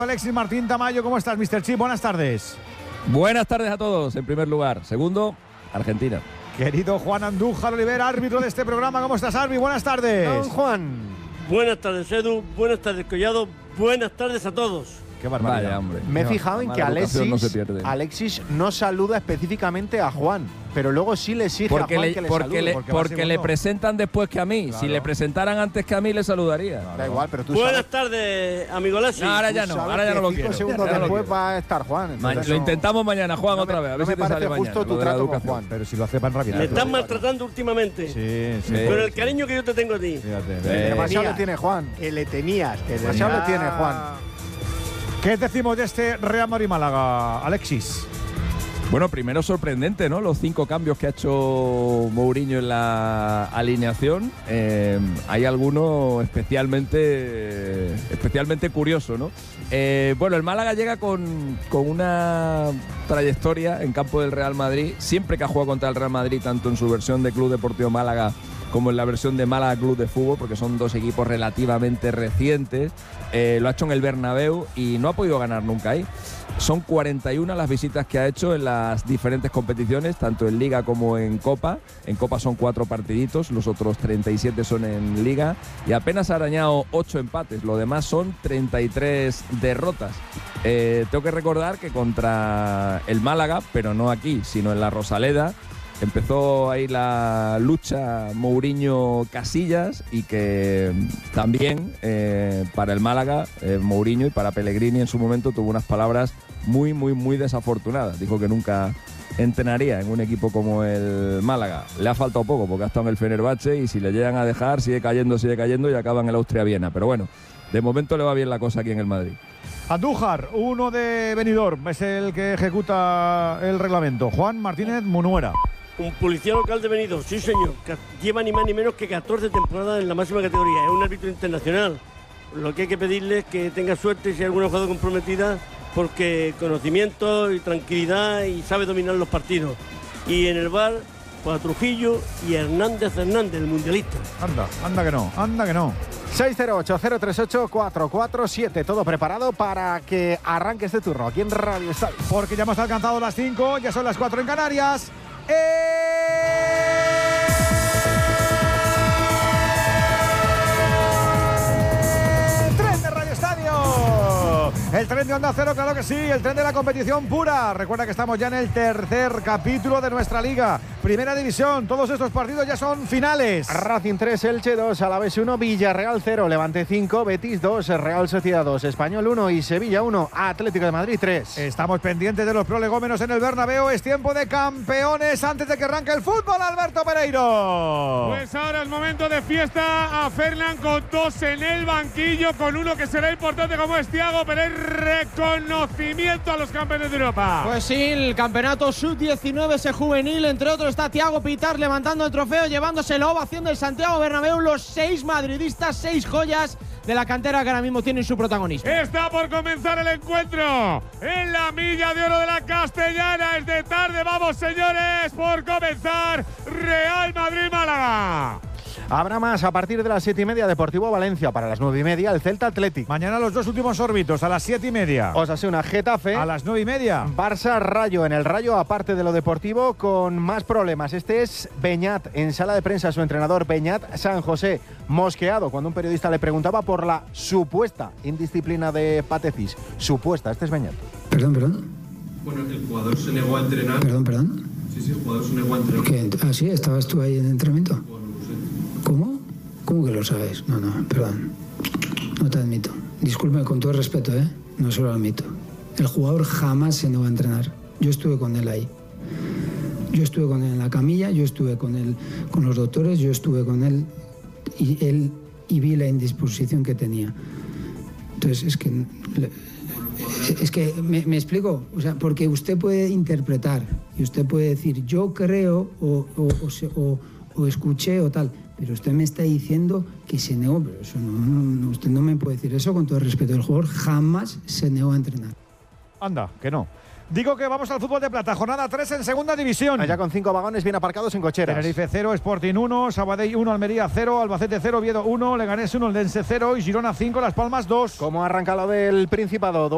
Alexis Martín Tamayo, ¿cómo estás, Mr. Chip? Buenas tardes. Buenas tardes a todos, en primer lugar. Segundo, Argentina. Querido Juan Andújar Oliver, árbitro de este programa, ¿cómo estás, Arbi? Buenas tardes. Don Juan. Buenas tardes, Edu. Buenas tardes, Collado. Buenas tardes a todos. Qué barbaridad. Vaya, hombre. Me he fijado en que Alexis no saluda específicamente a Juan, pero luego sí le exige a Juan que le salude. Porque le presentan después que a mí. Claro. Si le presentaran antes que a mí, le saludaría. Claro. Da igual, pero tú Buenas tardes, amigo Alexis. No, ahora ya no lo quiero. 5 segundos después va a estar Juan. Lo intentamos mañana, Juan, otra vez. A ver si te sale justo mañana, tu trato con Juan. Pero si lo hace pan rápido. Me están maltratando últimamente. Sí. Con el cariño que yo te tengo a ti. Demasiado le tiene Juan. Que le tenías. Demasiado le tiene Juan. ¿Qué decimos de este Real Madrid-Málaga, Alexis? Bueno, primero sorprendente, ¿no? Los 5 cambios que ha hecho Mourinho en la alineación. Hay alguno especialmente curioso, ¿no? Bueno, el Málaga llega con una trayectoria en campo del Real Madrid. Siempre que ha jugado contra el Real Madrid, tanto en su versión de Club Deportivo Málaga como en la versión de Málaga Club de Fútbol, porque son dos equipos relativamente recientes, lo ha hecho en el Bernabéu y no ha podido ganar nunca ahí. Son 41 las visitas que ha hecho en las diferentes competiciones, tanto en Liga como en Copa. En Copa son 4 partiditos, los otros 37 son en Liga y apenas ha arañado 8 empates, lo demás son 33 derrotas. Tengo que recordar que contra el Málaga, pero no aquí, sino en la Rosaleda, empezó ahí la lucha Mourinho-Casillas y que también para el Málaga, Mourinho, y para Pellegrini en su momento tuvo unas palabras muy desafortunadas. Dijo que nunca entrenaría en un equipo como el Málaga. Le ha faltado poco porque ha estado en el Fenerbahce y si le llegan a dejar sigue cayendo y acaba en el Austria-Viena. Pero bueno, de momento le va bien la cosa aquí en el Madrid. Andújar, uno de Benidorm, es el que ejecuta el reglamento. Juan Martínez Munuera. Un policía local de Benidorm, sí señor, que lleva ni más ni menos que 14 temporadas en la máxima categoría, es un árbitro internacional. Lo que hay que pedirle es que tenga suerte si hay alguna jugada comprometida, porque conocimiento y tranquilidad y sabe dominar los partidos. Y en el VAR, pues a Trujillo y Hernández, el mundialista. Anda que no. 608-038-447, todo preparado para que arranque este turno aquí en Radio Estadio. Porque ya hemos alcanzado las 5, ya son las 4 en Canarias. ¡Tren de Radio Estadio! El tren de Onda Cero, claro que sí, el tren de la competición pura. Recuerda que estamos ya en el tercer capítulo de nuestra liga. Primera división, todos estos partidos ya son finales. Racing 3, Elche 2, Alavés 1, Villarreal 0, Levante 5, Betis 2, Real Sociedad 2, Español 1 y Sevilla 1, Atlético de Madrid 3. Estamos pendientes de los prolegómenos en el Bernabéu. Es tiempo de campeones antes de que arranque el fútbol, Alberto Pereiro. Pues ahora es momento de fiesta a Fernan con 2 en el banquillo, con uno que será importante como es Thiago, pero es reconocimiento a los campeones de Europa. Pues sí, el campeonato sub-19 ese juvenil, entre otros está Thiago Pitar levantando el trofeo, llevándose la ovación del Santiago Bernabéu, los 6 madridistas, 6 joyas de la cantera que ahora mismo tienen su protagonismo. Está por comenzar el encuentro en la milla de oro de la Castellana. Es de tarde, vamos señores, por comenzar Real Madrid-Málaga. Habrá más a partir de las 7:30, Deportivo Valencia. Para las 9:30, el Celta Athletic. Mañana los 2 últimos órbitos a las 7:30. Osasuna Getafe. A las 9:30. Barça Rayo. En el Rayo, aparte de lo deportivo, con más problemas. Este es Beñat. En sala de prensa, su entrenador Beñat San José, mosqueado cuando un periodista le preguntaba por la supuesta indisciplina de Patecis. Supuesta. Este es Beñat. Perdón. Bueno, el jugador se negó a entrenar. Perdón. Sí, el jugador se negó a entrenar. ¿Qué? ¿Ah, sí? ¿Estabas tú ahí en el entrenamiento? Bueno, no sé. ¿Cómo? ¿Cómo que lo sabes? No, perdón. No te admito. Disculpe, con todo el respeto, no se lo admito. El jugador jamás se negó a entrenar. Yo estuve con él ahí. Yo estuve con él en la camilla, yo estuve con él, con los doctores, yo estuve con él y vi la indisposición que tenía. Entonces, es que me explico, o sea, porque usted puede interpretar y usted puede decir yo creo o escuché o tal, pero usted me está diciendo que se negó, pero eso no, usted no me puede decir eso con todo el respeto. El jugador jamás se negó a entrenar. Anda, que no. Digo que vamos al fútbol de plata, jornada 3 en segunda división. Allá con 5 vagones bien aparcados en cocheras. Tenerife 0, Sporting 1, Sabadell 1, Almería 0, Albacete 0, Oviedo 1, Leganés 1, Eldense 0 y Girona 5, Las Palmas 2. ¿Cómo arranca lo del Principado?